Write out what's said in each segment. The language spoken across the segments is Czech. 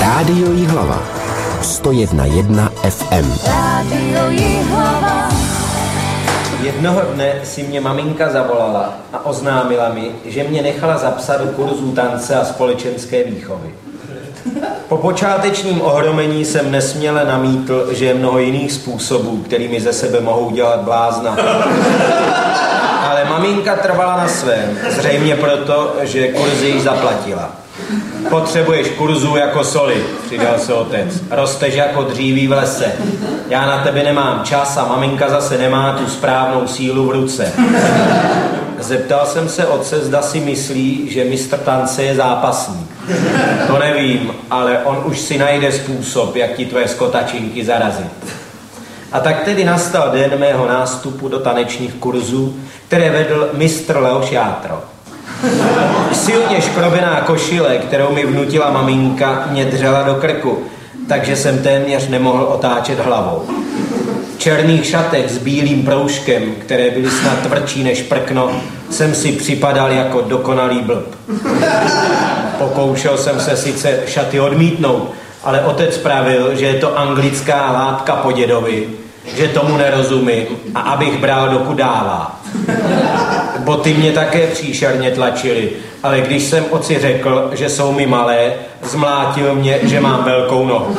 Rádio Jihlava 101,1 FM. Rádio Jihlava. Jednoho dne si mě maminka zavolala a oznámila mi, že mě nechala zapsat do kurzu tance a společenské výchovy. Po počátečním ohromení jsem nesměle namítl, že je mnoho jiných způsobů, kterými ze sebe mohou dělat blázna. Ale maminka trvala na svém, zřejmě proto, že kurzy již zaplatila. Potřebuješ kurzu jako soli, přidal se otec. Rosteš jako dříví v lese. Já na tebe nemám čas a maminka zase nemá tu správnou sílu v ruce. Zeptal jsem se otce, zda si myslí, že mistr tance je zápasník. To nevím, ale on už si najde způsob, jak ti tvoje skotačinky zarazit. A tak tedy nastal den mého nástupu do tanečních kurzů, které vedl mistr Leoš Játro. Silně škrobená košile, kterou mi vnutila maminka, mě dřela do krku, takže jsem téměř nemohl otáčet hlavou. V černých šatech s bílým proužkem, které byly snad tvrdší než prkno, jsem si připadal jako dokonalý blb. Pokoušel jsem se sice šaty odmítnout, ale otec pravil, že je to anglická látka po dědovi, že tomu nerozumím a abych bral, dokud dává. Boty mě také příšerně tlačily, ale když jsem otci řekl, že jsou mi malé, zmlátil mě, že mám velkou nohu.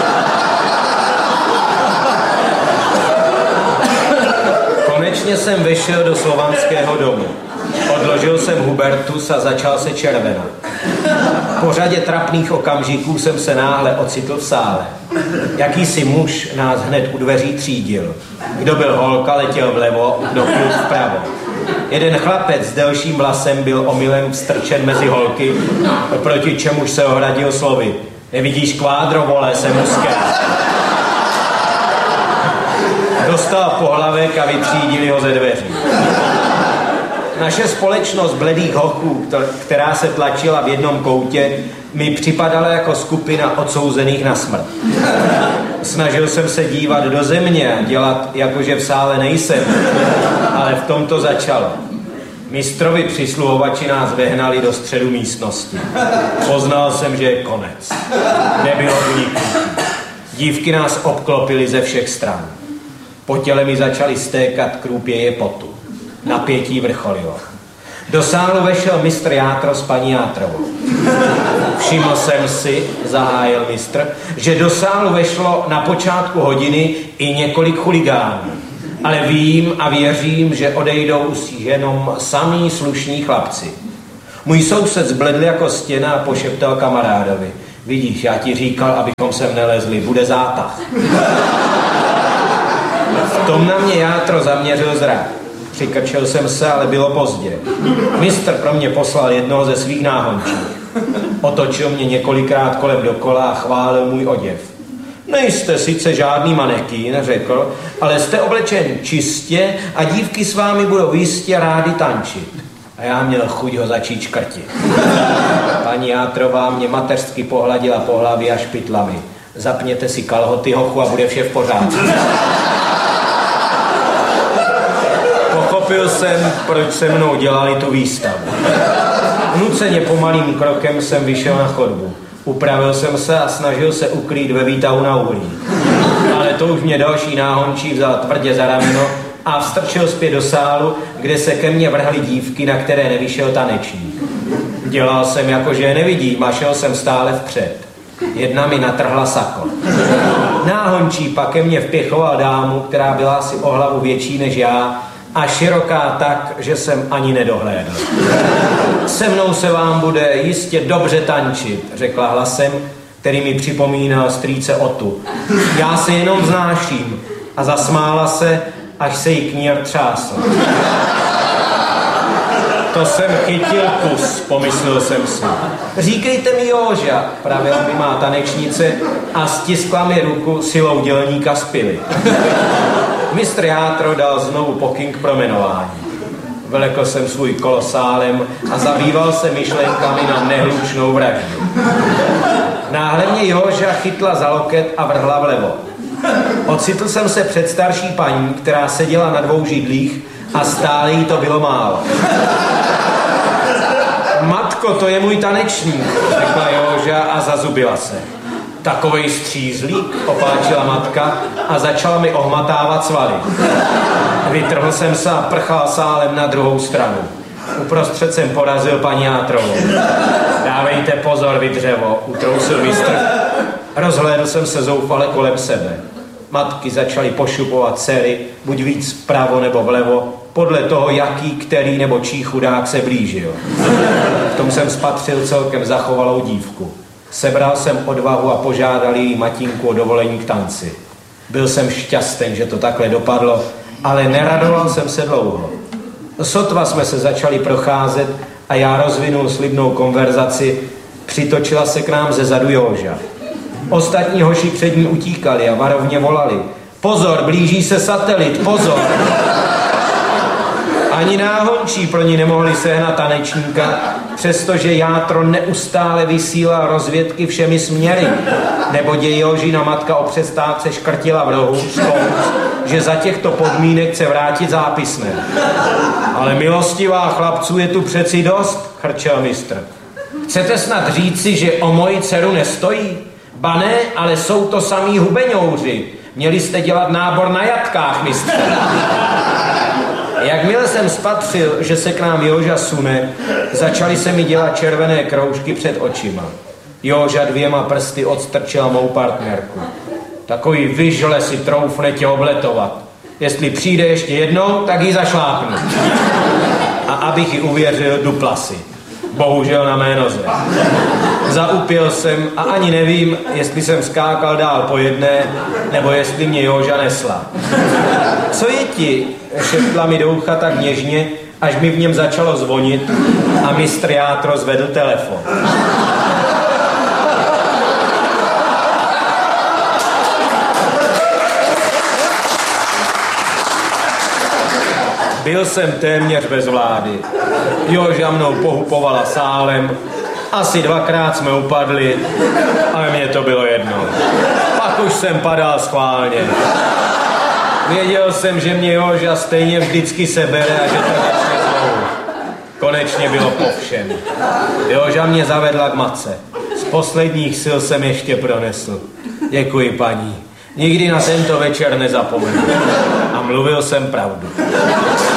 Konečně jsem vešel do slovanského domu. Odložil jsem Hubertus a začal se červenat. Po řadě trapných okamžiků jsem se náhle ocitl v sále. Jakýsi muž nás hned u dveří třídil. Kdo byl holka, letěl vlevo, kdo kluk vpravo. Jeden chlapec s delším vlasem byl omylem vstrčen mezi holky, proti čemuž se ohradil slovy: nevidíš kvádro, vole, jsem muské. Dostal pohlavek a vytřídili ho ze dveří. Naše společnost bledých hochů, která se tlačila v jednom koutě, mi připadala jako skupina odsouzených na smrt. Snažil jsem se dívat do země a dělat, jakože v sále nejsem, ale v tom to začalo. Mistrovi přisluhovači nás vehnali do středu místnosti. Poznal jsem, že je konec. Nebylo uniknutí. Dívky nás obklopily ze všech stran. Po těle mi začaly stékat krůpěje potu. Napětí vrcholilo. Do sálu vešel mistr Játro s paní Játrovou. Všiml jsem si, zahájil mistr, že do sálu vešlo na počátku hodiny i několik chuligánů. Ale vím a věřím, že odejdou už jenom samí slušní chlapci. Můj soused zbledl jako stěna a pošeptal kamarádovi: vidíš, já ti říkal, abychom sem nelezli, bude zátah. V tom na mě Játro zaměřil zrak. Přikrčil jsem se, ale bylo pozdě. Mistr pro mě poslal jednoho ze svých náhončích. Otočil mě několikrát kolem dokola a chválil můj oděv. Nejste sice žádný manekín, řekl, ale jste oblečen čistě a dívky s vámi budou jistě rádi tančit. A já měl chuť ho začít škrtit. Paní Játrová mě mateřsky pohladila po hlavě až pytlami. Zapněte si kalhoty, hochu, a bude vše v pořádku. Pochopil jsem, proč se mnou dělali tu výstavu. Nuceně pomalým krokem jsem vyšel na chodbu. Upravil jsem se a snažil se ukrýt ve výtahu na uhlí. Ale to už mě další náhončí vzal tvrdě za rameno a vstrčil zpět do sálu, kde se ke mně vrhly dívky, na které nevyšel tanečník. Dělal jsem, jako že je nevidím, a šel jsem stále vpřed. Jedna mi natrhla sako. Náhončí pak ke mně vpěchoval dámu, která byla asi o hlavu větší než já a široká tak, že jsem ani nedohlédl. Se mnou se vám bude jistě dobře tančit, řekla hlasem, který mi připomínal strýce Otu. Já se jenom vznáším, a zasmála se, až se jí knír třásl. To jsem chytil kus, pomyslel jsem si. Říkejte mi Jóža, pravila mi má tanečnice a stiskla mi ruku silou dělníka z pily. Mistr Játro dal znovu pokyn k promenování. Vlekl jsem svůj kolosálem a zabýval se myšlenkami na nehlučnou vraždu. Náhle mě Jóža chytla za loket a vrhla vlevo. Ocitl jsem se před starší paní, která seděla na 2 židlích a stále jí to bylo málo. Matko, to je můj tanečník, řekla Jóža a zazubila se. Takovej střízlík, opáčila matka a začala mi ohmatávat svaly. Vytrhl jsem se a prchal sálem na druhou stranu. Uprostřed jsem porazil paní Játrovou. Dávejte pozor, vy dřevo, utrousil mistr. Rozhlédl jsem se zoufale kolem sebe. Matky začaly pošupovat dcery, buď víc vpravo nebo vlevo, podle toho, jaký, který nebo čí chudák se blížil. V tom jsem spatřil celkem zachovalou dívku. Sebral jsem odvahu a požádal její matinku o dovolení k tanci. Byl jsem šťasten, že to takhle dopadlo, ale neradoval jsem se dlouho. Sotva jsme se začali procházet a já rozvinul slibnou konverzaci, přitočila se k nám ze zadu Jóža. Ostatní hoši před ní utíkali a varovně volali. Pozor, blíží se satelit, pozor! Ani náhončí pro ní nemohli sehnat tanečníka, přestože Játro neustále vysílal rozvědky všemi směry, neboť je Jožina matka o přestávce škrtila v rohu, že za těchto podmínek chce vrátit zápisné. Ale milostivá chlapců je tu přeci dost, chrčel mistr. Chcete snad říci, že o moji dceru nestojí? Ba ne, ale jsou to samí hubeňouři. Měli jste dělat nábor na jatkách, mistře. Jakmile jsem spatřil, že se k nám Jóža sune, začaly se mi dělat červené kroužky před očima. Jóža 2 prsty odstrčila mou partnerku. Takový vyžle si troufne tě obletovat. Jestli přijde ještě jednou, tak ji zašlápnu. A abych ji uvěřil, dupla si. Bohužel na mé noze. Zaupěl jsem a ani nevím, jestli jsem skákal dál po jedné, nebo jestli mě Jóža nesla. Co je ti? Šeptla mi do ucha tak něžně, až mi v něm začalo zvonit a mistr Játro zvedl telefon. Byl jsem téměř bez vlády. Jóža mnou pohupovala sálem, asi 2krát jsme upadli, ale mně to bylo jedno. Pak už jsem padal schválně. Věděl jsem, že mě Jóža stejně vždycky sebere a že to začne znovu. Konečně bylo po všem. Jóža mě zavedla k matce. Z posledních sil jsem ještě pronesl. Děkuji, paní. Nikdy na tento večer nezapomenu. A mluvil jsem pravdu.